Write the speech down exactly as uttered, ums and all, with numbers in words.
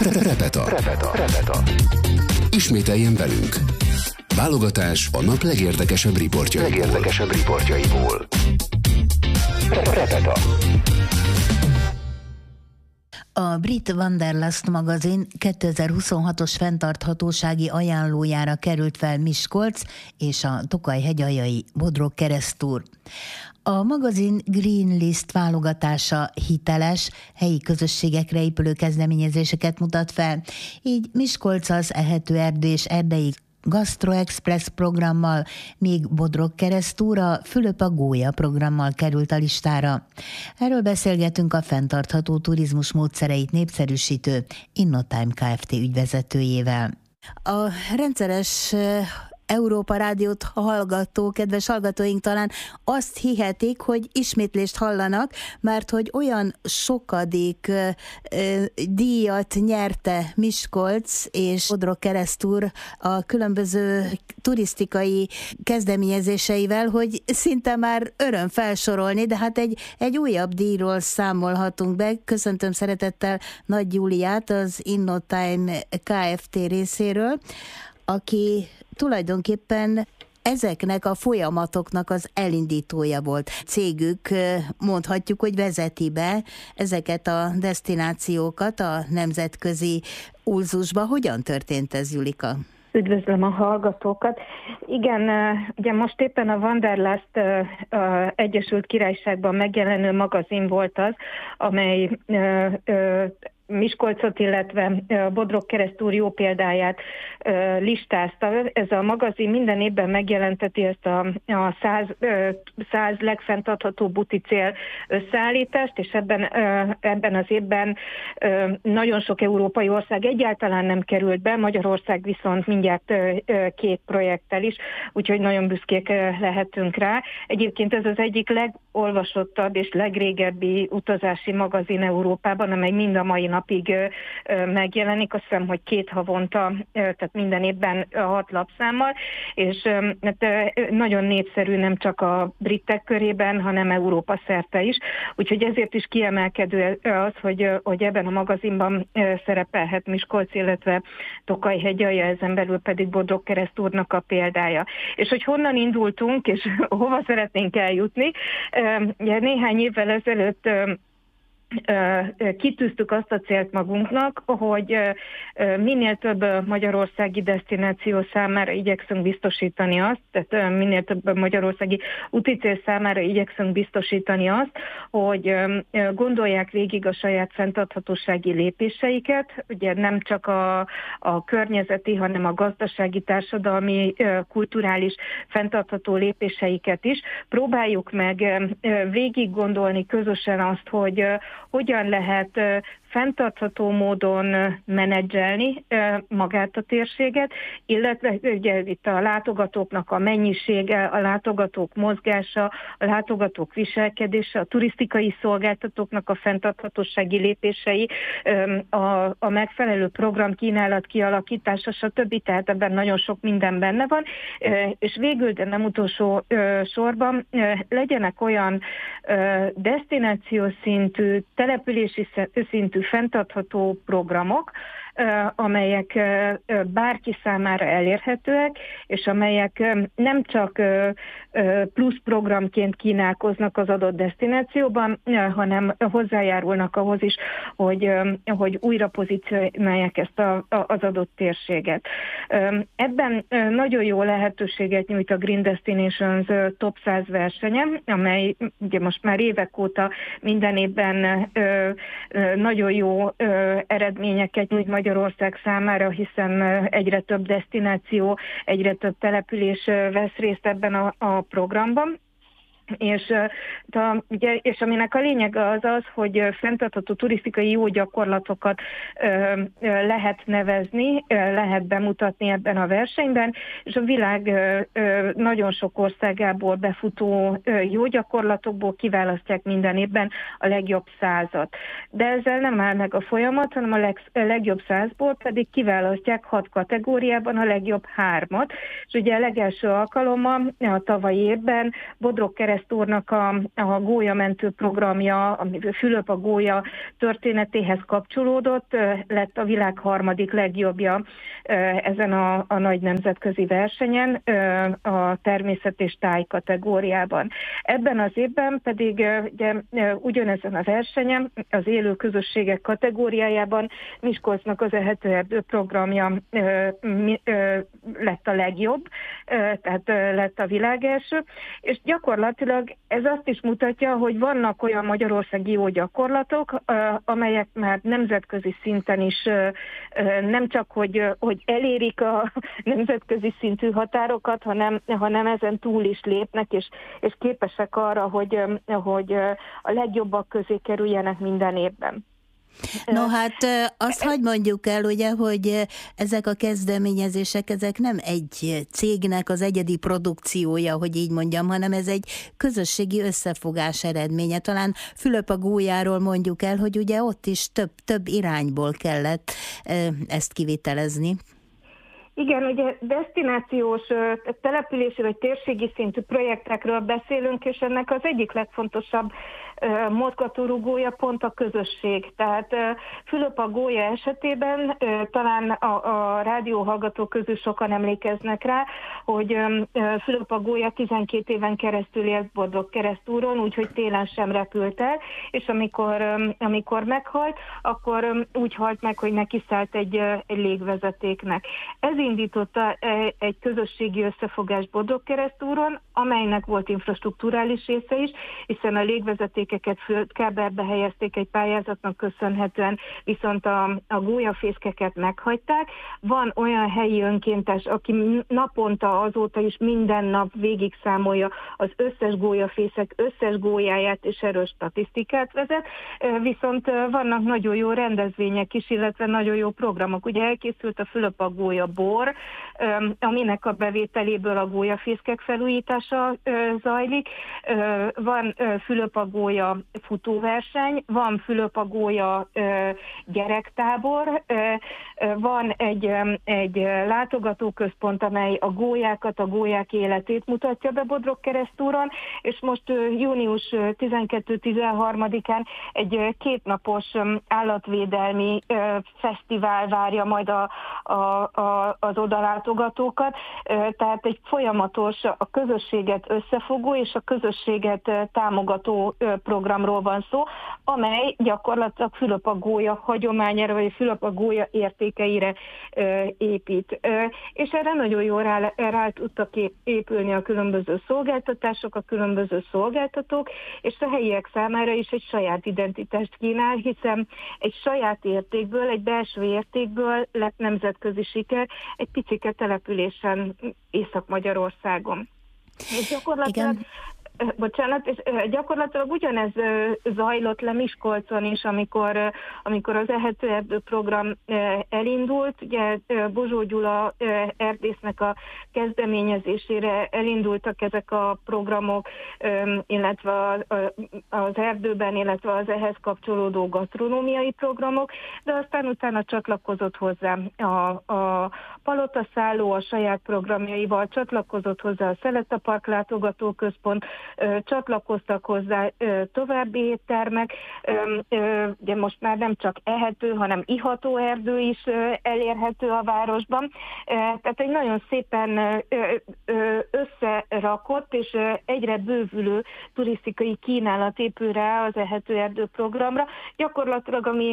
Repeta. Repeta. Repeta. Ismételjen velünk. Válogatás a nap legérdekesebb riportjaiból. Legérdekesebb riportjaiból. Repeta. A brit Wanderlust magazin kétezer-huszonhatos fenntarthatósági ajánlójára került fel Miskolc és a Tokaj hegyaljai Bodrog keresztúr. A magazin Green List válogatása hiteles, helyi közösségekre épülő kezdeményezéseket mutat fel, így Miskolc az Ehető Erdő és Erdei Gastro Express programmal, míg Bodrog keresztúr a Fülöp a gólya programmal került a listára. Erről beszélgetünk a fenntartható turizmus módszereit népszerűsítő InnoTime Kft. Ügyvezetőjével. A rendszeres Európa Rádiót hallgató, kedves hallgatóink talán azt hihetik, hogy ismétlést hallanak, mert hogy olyan sokadik ö, ö, díjat nyerte Miskolc és Bodrog keresztúr a különböző turisztikai kezdeményezéseivel, hogy szinte már öröm felsorolni, de hát egy, egy újabb díjról számolhatunk be. Köszöntöm szeretettel Nagy Júliát, az InnoTime Kft. Részéről, aki tulajdonképpen ezeknek a folyamatoknak az elindítója volt. Cégük, mondhatjuk, hogy vezeti be ezeket a desztinációkat a nemzetközi úrzusba. Hogyan történt ez, Julika? Üdvözlöm a hallgatókat. Igen, ugye most éppen a Wanderlust Egyesült Királyságban megjelenő magazin volt az, amely Miskolcot, illetve Bodrog keresztúr jó példáját listázta. Ez a magazin minden évben megjelenteti ezt a, a száz, száz legfenntarthatóbb úti cél összeállítást, és ebben, ebben az évben nagyon sok európai ország egyáltalán nem került be, Magyarország viszont mindjárt két projekttel is, úgyhogy nagyon büszkék lehetünk rá. Egyébként ez az egyik legolvasottabb és legrégebbi utazási magazin Európában, amely mind a mai napig megjelenik, azt hiszem, hogy két havonta, tehát minden évben hat lapszámmal, és nagyon népszerű nem csak a britek körében, hanem Európa szerte is. Úgyhogy ezért is kiemelkedő az, hogy, hogy ebben a magazinban szerepelhet Miskolc, illetve Tokaj hegyalja, ezen belül pedig Bodrog keresztúrnak a példája. És hogy honnan indultunk, és hova szeretnénk eljutni. Néhány évvel ezelőtt kitűztük azt a célt magunknak, hogy minél több magyarországi desztináció számára igyekszünk biztosítani azt, tehát minél több magyarországi úticél számára igyekszünk biztosítani azt, hogy gondolják végig a saját fenntarthatósági lépéseiket, ugye nem csak a, a környezeti, hanem a gazdasági, társadalmi, kulturális fenntartható lépéseiket is. Próbáljuk meg végig gondolni közösen azt, hogy hogyan lehet fenntartható módon menedzselni magát a térséget, illetve ugye itt a látogatóknak a mennyisége, a látogatók mozgása, a látogatók viselkedése, a turisztikai szolgáltatóknak a fenntarthatósági lépései, a, a megfelelő programkínálat kialakítása, stb. Tehát ebben nagyon sok minden benne van, és végül, de nem utolsó sorban legyenek olyan desztinációs szintű, települési szintű fenntartható programok, amelyek bárki számára elérhetőek, és amelyek nem csak plusz programként kínálkoznak az adott desztinációban, hanem hozzájárulnak ahhoz is, hogy, hogy újra pozícionálják ezt a, az adott térséget. Ebben nagyon jó lehetőséget nyújt a Green Destinations Top száz versenye, amely ugye most már évek óta minden évben nagyon jó eredményeket nyújt Magyarország számára, hiszen egyre több desztináció, egyre több település vesz részt ebben a, a programban. És, de, ugye, és aminek a lényege az az, hogy fenntartható turisztikai jó gyakorlatokat ö, ö, lehet nevezni, ö, lehet bemutatni ebben a versenyben, és a világ ö, ö, nagyon sok országából befutó ö, jó gyakorlatokból kiválasztják minden évben a legjobb százat. De ezzel nem áll meg a folyamat, hanem a leg, legjobb százból pedig kiválasztják hat kategóriában a legjobb hármat, és ugye a legelső alkalommal a tavalyi évben Bodrog keresztúr Keresztúrnak a, a gólyamentő programja, ami Fülöp a gólya történetéhez kapcsolódott, lett a világ harmadik legjobbja ezen a, a nagy nemzetközi versenyen, a természet és táj kategóriában. Ebben az évben pedig ugye, ugyanezen a versenyen, az élő közösségek kategóriájában Miskolcnak az Ehető Erdő programja lett a legjobb, tehát lett a világ első, és gyakorlatilag ez azt is mutatja, hogy vannak olyan magyarországi jó gyakorlatok, amelyek már nemzetközi szinten is nem csak, hogy, hogy elérik a nemzetközi szintű határokat, hanem, hanem ezen túl is lépnek, és, és képesek arra, hogy, hogy a legjobbak közé kerüljenek minden évben. No hát azt hagy mondjuk el, ugye, hogy ezek a kezdeményezések, ezek nem egy cégnek az egyedi produkciója, hogy így mondjam, hanem ez egy közösségi összefogás eredménye. Talán Fülöp a gólyáról mondjuk el, hogy ugye ott is több, több irányból kellett ezt kivitelezni. Igen, ugye desztinációs, települési vagy térségi szintű projektekről beszélünk, és ennek az egyik legfontosabb mozgatórugója pont a közösség. Tehát Fülöp a gólya esetében talán a, a rádióhallgatók közül sokan emlékeznek rá, hogy Fülöp a gólya tizenkét éven keresztül élt Bodrog Keresztúron, úgyhogy télen sem repült el, és amikor, amikor meghalt, akkor úgy halt meg, hogy nekiszállt egy, egy légvezetéknek. Ez indította egy közösségi összefogást Bodrog Keresztúron, amelynek volt infrastrukturális része is, hiszen a légvezetékeket földkábelbe helyezték egy pályázatnak köszönhetően, viszont a, a gólyafészkeket meghagyták. Van olyan helyi önkéntes, aki naponta azóta is minden nap végig számolja az összes gólyafészek összes gólyáját, és erről statisztikát vezet, viszont vannak nagyon jó rendezvények is, illetve nagyon jó programok. Ugye elkészült a Fülöp a gólya bor, aminek a bevételéből a gólyafészkek felújítása zajlik. Van Fülöp a gólya futóverseny, van Fülöp a gólya gyerektábor, van egy, egy látogatóközpont, amely a gólyákat, a gólyák életét mutatja be Bodrog Keresztúron, és most június tizenkettő-tizenharmadikán egy kétnapos állatvédelmi fesztivál várja majd a, a, a, az odalátogatókat, tehát egy folyamatos, a közösséget összefogó és a közösséget támogató programról van szó, amely gyakorlatilag Fülöp a gólya hagyományára, vagy Fülöp a gólya értékeire épít. És erre nagyon jól rá, rá tudtak épülni a különböző szolgáltatások, a különböző szolgáltatók, és a helyiek számára is egy saját identitást kínál, hiszen egy saját értékből, egy belső értékből lett nemzetközi siker egy picike településen Észak-Magyarországon. És gyakorlatilag igen. Bocsánat, és gyakorlatilag ugyanez zajlott le Miskolcon is, amikor, amikor az Ehető Erdő program elindult. Ugye Bozsó Gyula erdésznek a kezdeményezésére elindultak ezek a programok, illetve az erdőben, illetve az ehhez kapcsolódó gasztronómiai programok, de aztán utána csatlakozott hozzá a, a Palotaszálló a saját programjaival, csatlakozott hozzá a Szeleta Park látogatóközpont, csatlakoztak hozzá további éttermek, de most már nem csak ehető, hanem iható erdő is elérhető a városban. Tehát egy nagyon szépen összerakott és egyre bővülő turisztikai kínálat épül rá az Ehető Erdő programra. Gyakorlatilag ami